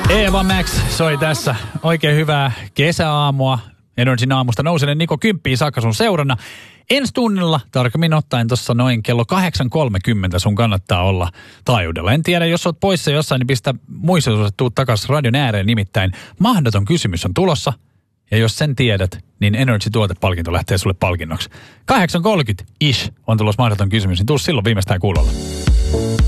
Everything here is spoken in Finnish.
Eva Max soi tässä. Oikein hyvää kesäaamua. Energyn aamusta nousinen Niko Kymppiin saakka sun seurana. Ensi tunnilla, tarkemmin ottaen tuossa noin kello 8.30 sun kannattaa olla taajuudella. En tiedä, jos oot poissa jossain, niin pistä muistutus, että tuut takaisin radion ääreen. Nimittäin mahdoton kysymys on tulossa. Ja jos sen tiedät, niin Energy-tuotepalkinto lähtee sulle palkinnoksi. 8.30 ish on tulossa mahdoton kysymys, niin tuu silloin viimeistään kuulolla.